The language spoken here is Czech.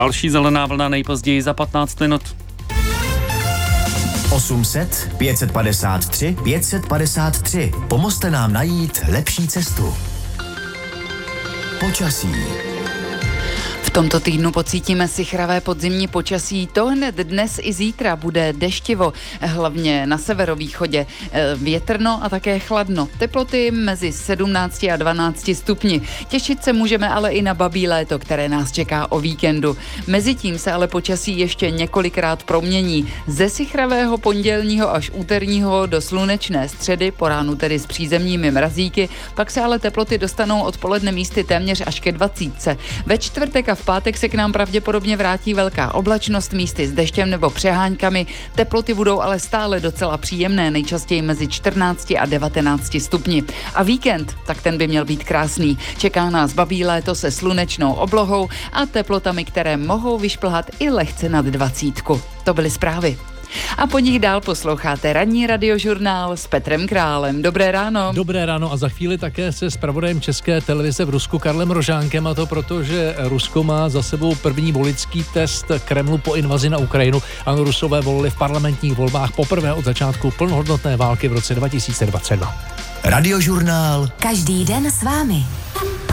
Další zelená vlna nejpozději za 15 minut. 800 553 553. Pomozte nám najít lepší cestu. Počasí. V tomto týdnu pocítíme sichravé podzimní počasí. To hned dnes i zítra bude deštivo, hlavně na severovýchodě. Větrno a také chladno. Teploty mezi 17 a 12 stupni. Těšit se můžeme ale i na babí léto, které nás čeká o víkendu. Mezitím se ale počasí ještě několikrát promění. Ze sichravého pondělního až úterního do slunečné středy, po ránu tedy s přízemními mrazíky, pak se ale teploty dostanou odpoledne místy téměř až ke 20. Ve čtvrtek a v pátek se k nám pravděpodobně vrátí velká oblačnost, místy s deštěm nebo přeháňkami. Teploty budou ale stále docela příjemné, nejčastěji mezi 14 a 19 stupni. A víkend, tak ten by měl být krásný. Čeká nás babí léto se slunečnou oblohou a teplotami, které mohou vyšplhat i lehce nad 20. To byly zprávy. A po nich dál posloucháte ranní radiožurnál s Petrem Králem. Dobré ráno. Dobré ráno a za chvíli také se zpravodajem České televize v Rusku Karlem Rožánkem, a to proto, že Rusko má za sebou první voličský test Kremlu po invazi na Ukrajinu. Ano, Rusové volili v parlamentních volbách poprvé od začátku plnohodnotné války v roce 2022. Radiožurnál. Každý den s vámi.